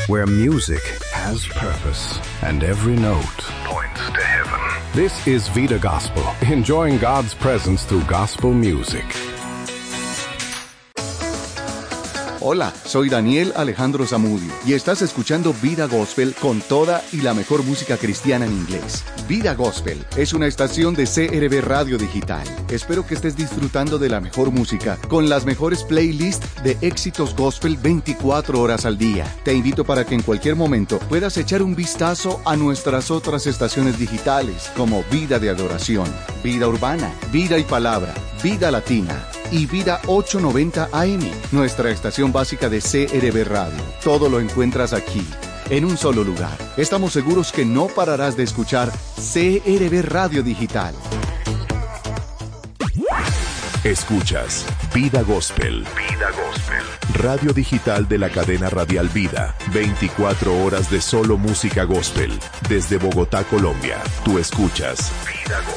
where music has purpose and every note points to heaven. This is Vida Gospel, enjoying God's presence through gospel music. Hola, soy Daniel Alejandro Zamudio y estás escuchando Vida Gospel con toda y la mejor música cristiana en inglés. Vida Gospel es una estación de CRB Radio Digital. Espero que estés disfrutando de la mejor música con las mejores playlists de éxitos gospel 24 horas al día. Te invito para que en cualquier momento puedas echar un vistazo a nuestras otras estaciones digitales como Vida de Adoración, Vida Urbana, Vida y Palabra, Vida Latina y Vida 890 AM, nuestra estación básica de CRB Radio. Todo lo encuentras aquí, en un solo lugar. Estamos seguros que no pararás de escuchar CRB Radio Digital. Escuchas Vida Gospel. Vida Gospel. Radio digital de la cadena radial Vida. 24 horas de solo música gospel. Desde Bogotá, Colombia. Tú escuchas Vida Gospel.